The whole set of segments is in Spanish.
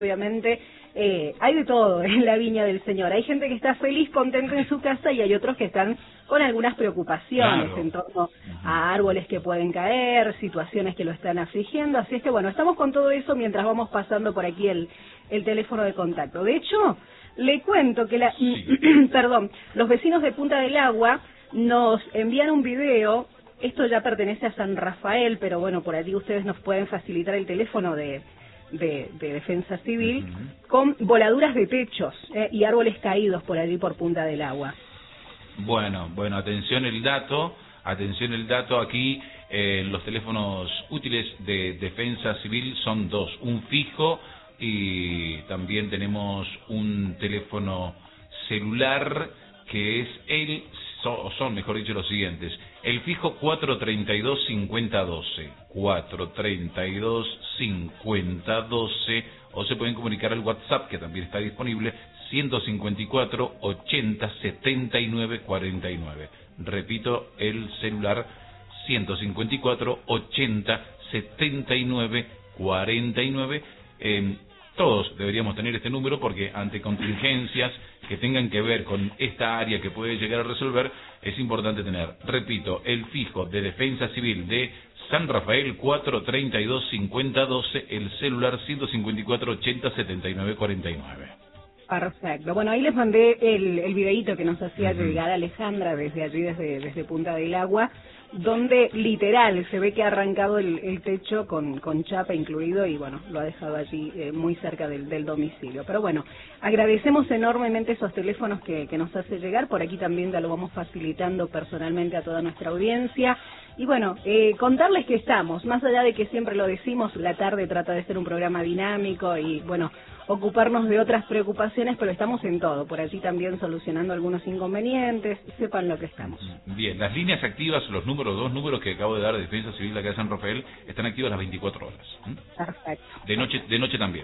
Obviamente hay de todo en la viña del Señor. Hay gente que está feliz, contenta en su casa y hay otros que están con algunas preocupaciones en torno a árboles que pueden caer, situaciones que lo están afligiendo. Así es que bueno, estamos con todo eso mientras vamos pasando por aquí el teléfono de contacto. De hecho, le cuento que perdón, los vecinos de Punta del Agua nos envían un video. Esto ya pertenece a San Rafael, pero bueno, por allí ustedes nos pueden facilitar el teléfono de Defensa Civil, con voladuras de techos y árboles caídos por allí por Punta del Agua. Bueno, atención el dato aquí, los teléfonos útiles de Defensa Civil son dos, un fijo y también tenemos un teléfono celular que es son mejor dicho los siguientes: el fijo 432-5012, 432-5012, o se pueden comunicar al WhatsApp, que también está disponible, 154-80-79-49. Repito, el celular 154-80-79-49. Todos deberíamos tener este número porque ante contingencias que tengan que ver con esta área que puede llegar a resolver, es importante tener, repito, el fijo de Defensa Civil de San Rafael 432-5012, el celular 154-80-79-49. Perfecto. Bueno, ahí les mandé el videíto que nos hacía llegar Alejandra desde allí, desde Punta del Agua, donde literal se ve que ha arrancado el techo con chapa incluido y bueno, lo ha dejado allí muy cerca del domicilio. Pero bueno, agradecemos enormemente esos teléfonos que nos hace llegar. Por aquí también ya lo vamos facilitando personalmente a toda nuestra audiencia. Y bueno, contarles que estamos, más allá de que siempre lo decimos, la tarde trata de ser un programa dinámico y bueno, ocuparnos de otras preocupaciones, pero estamos en todo, por allí también solucionando algunos inconvenientes, sepan lo que estamos. Bien, las líneas activas, los dos números que acabo de dar de Defensa Civil de acá de San Rafael, están activas las 24 horas. Perfecto. De noche también.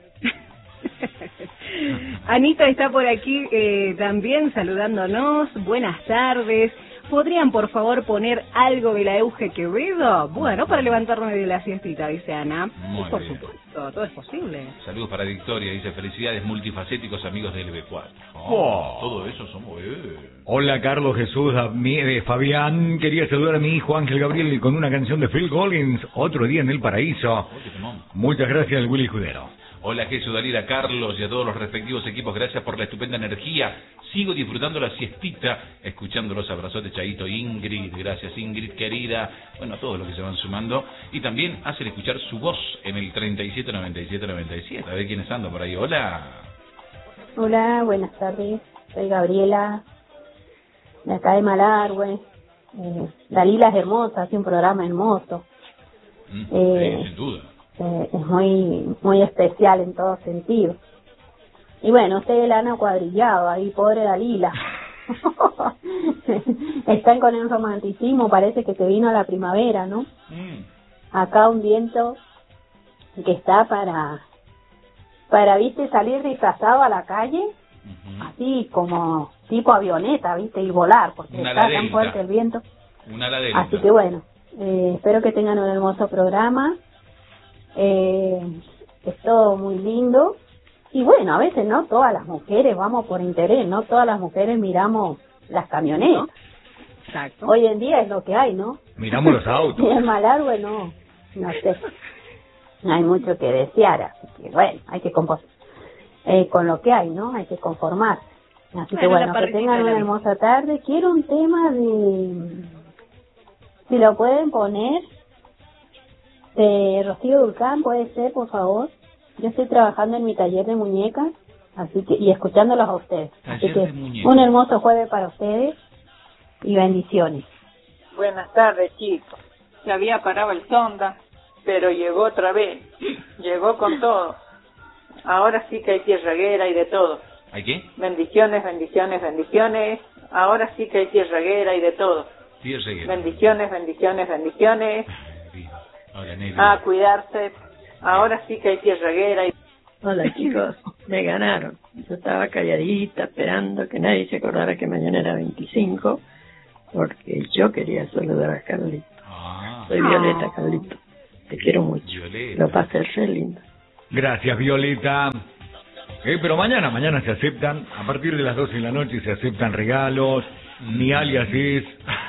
Anita está por aquí también saludándonos, buenas tardes. ¿Podrían, por favor, poner algo de la Euge Quevedo? Bueno, para levantarme de la siestita, dice Ana. Muy por bien. supuesto, todo es posible. Saludos para Victoria, dice, felicidades multifacéticos amigos del LB4. Todo eso somos... Hola, Carlos, Jesús, Fabián. Quería saludar a mi hijo Ángel Gabriel con una canción de Phil Collins, Otro Día en el Paraíso. Muchas gracias, Willy Judero. Hola Jesús, Dalila, Carlos y a todos los respectivos equipos, gracias por la estupenda energía. Sigo disfrutando la siestita, escuchando los abrazotes, Chaito, Ingrid, gracias Ingrid, querida. Bueno, a todos los que se van sumando. Y también hacen escuchar su voz en el 379797. A ver quiénes andan por ahí. Hola. Hola, buenas tardes. Soy Gabriela, de acá de Malargüe. Dalila es hermosa, hace un programa hermoso. Sin duda. Es muy especial en todo sentido. Y bueno, ustedes la han acuadrillado ahí, pobre Dalila. Están con el romanticismo, parece que se vino la primavera, ¿no? Acá un viento que está para viste, salir disfrazado a la calle, así como tipo avioneta, viste, y volar, porque está tan fuerte el viento. Así que bueno, espero que tengan un hermoso programa. Es todo muy lindo y bueno, a veces no todas las mujeres vamos por interés, no todas las mujeres miramos las camionetas. Exacto. Hoy en día es lo que hay, ¿no? Miramos los autos. Y en Malargüe no sé, hay mucho que desear, así que bueno, hay que con lo que hay, ¿no? Hay que conformarse. Así que bueno, que tengan una hermosa tarde. Quiero un tema si lo pueden poner, de Rocío Dulcán, puede ser, por favor. Yo estoy trabajando en mi taller de muñecas, así que y escuchándolos a ustedes. Así que un hermoso jueves para ustedes y bendiciones. Buenas tardes, chicos. Se había parado el sonda, pero llegó otra vez. Llegó con todo. Ahora sí que hay tierraguera y de todo. ¿Hay qué? Bendiciones, bendiciones, bendiciones. Ahora sí que hay tierraguera y de todo. Bendiciones, bendiciones, bendiciones. A cuidarse. Ahora sí que hay tierraguera. Hola chicos, me ganaron. Yo estaba calladita esperando que nadie se acordara que mañana era 25, porque yo quería saludar a Carlito. Soy Violeta, Carlito. Te quiero mucho. Violeta. Lo pasé re lindo. Gracias, Violeta. Pero mañana se aceptan, a partir de las 12 de la noche se aceptan regalos, ni alias es...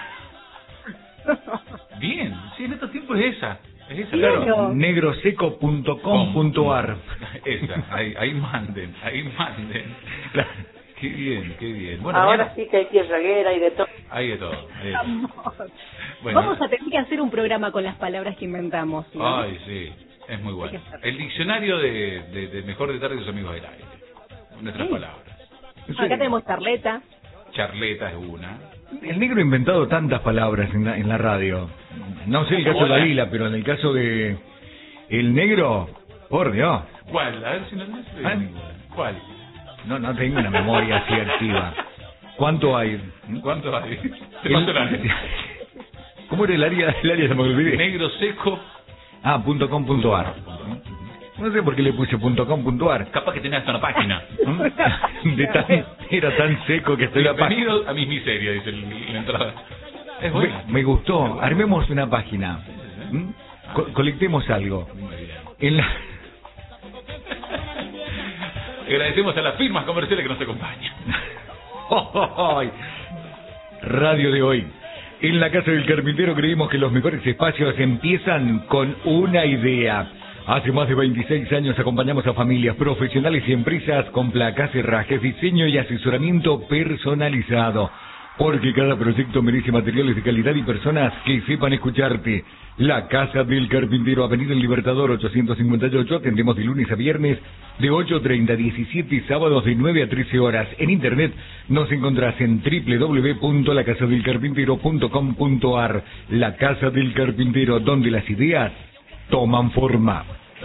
Bien, sí, en estos tiempos es esa. Es esa, claro. Negroseco.com.ar. Esa, ahí manden. Claro. Qué bien. Bueno, ahora sí que hay tierraguera y de todo. Hay de todo. Bueno, vamos a tener que hacer un programa con las palabras que inventamos, ¿no? Ay, sí, es muy bueno. El diccionario de Mejor de Tarde y sus amigos del aire. Nuestras palabras. Acá tenemos charleta. Charleta es una. El negro ha inventado tantas palabras en la radio. No sé el caso de Dalila, pero en el caso de el negro, por Dios. ¿Cuál? A ver si no sé. ¿Cuál? No tengo una memoria así activa. ¿Cuánto hay? Te paso el área. ¿Cómo era el área? El área se me olvidé. Negroseco. .com.ar. No sé por qué le puse .com.ar. Capaz que tenía hasta una página. Era tan seco que estoy la página. Bienvenido a mis miserias, dice la entrada. Es bueno. Me gustó. Armemos una página. Colectemos algo. Agradecemos a las firmas comerciales que nos acompañan. Radio de hoy. En la Casa del Carpintero creímos que los mejores espacios empiezan con una idea. Hace más de 26 años acompañamos a familias, profesionales y empresas con placas, herrajes, diseño y asesoramiento personalizado. Porque cada proyecto merece materiales de calidad y personas que sepan escucharte. La Casa del Carpintero, Avenida El Libertador 858, atendemos de lunes a viernes de 8:30 a 17 y sábados de 9 a 13 horas. En internet nos encontrás en www.lacasadelcarpintero.com.ar. La Casa del Carpintero, donde las ideas toman forma.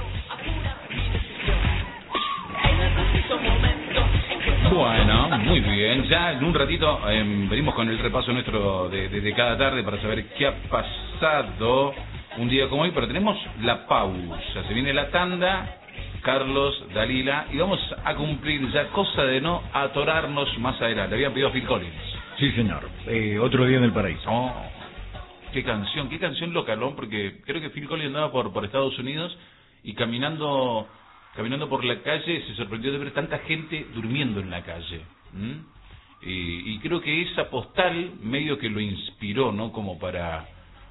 Bueno, muy bien. Ya en un ratito venimos con el repaso nuestro de cada tarde para saber qué ha pasado un día como hoy, pero tenemos la pausa. Se viene la tanda, Carlos, Dalila, y vamos a cumplir ya, cosa de no atorarnos más adelante. Habían pedido a Phil Collins. Sí, señor. Otro día en el paraíso. Oh, qué canción localón, porque creo que Phil Collins andaba por Estados Unidos y caminando por la calle se sorprendió de ver tanta gente durmiendo en la calle. Y creo que esa postal medio que lo inspiró, ¿no? Como para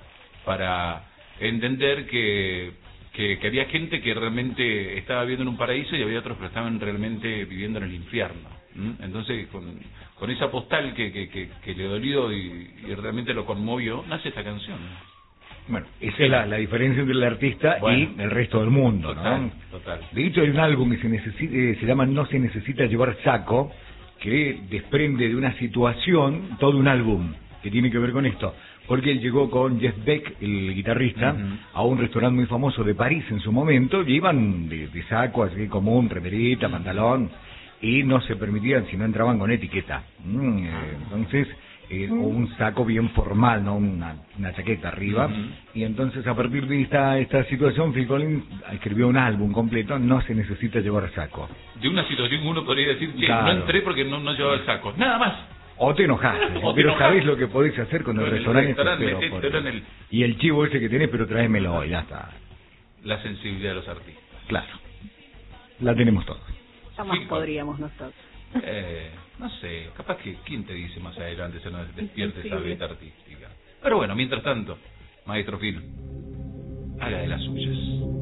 entender que había gente que realmente estaba viviendo en un paraíso y había otros que estaban realmente viviendo en el infierno. Entonces, con esa postal que le dolió y realmente lo conmovió, nace esta canción. Bueno, esa es la diferencia entre el artista y el resto del mundo, ¿no? Total. De hecho, hay un álbum que se llama No se necesita llevar saco, que desprende de una situación todo un álbum que tiene que ver con esto. Porque él llegó con Jeff Beck, el guitarrista, a un restaurante muy famoso de París en su momento, y iban de saco, así común, remerita, pantalón, y no se permitían si no entraban con etiqueta. Entonces... o un saco bien formal, no una chaqueta arriba, y entonces a partir de esta situación Phil Collins escribió un álbum completo, No se necesita llevar saco. De una situación uno podría decir, claro, no entré porque no llevaba el saco, nada más. O te enojaste, pero sabés lo que podés hacer con el restaurante. Y el chivo ese que tenés, pero tráemelo hoy, ya está. La sensibilidad de los artistas. Claro, la tenemos todos. Jamás podríamos nosotros. No sé, capaz que quién te dice más adelante se nos despierte esa beta artística. Pero bueno, mientras tanto, maestro Phil, haga de las suyas.